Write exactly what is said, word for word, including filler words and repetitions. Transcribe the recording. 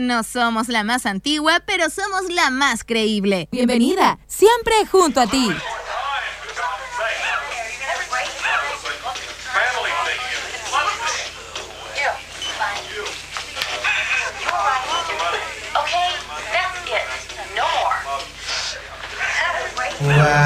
No somos la más antigua, pero somos la más creíble. Bienvenida, siempre junto a ti. Wow.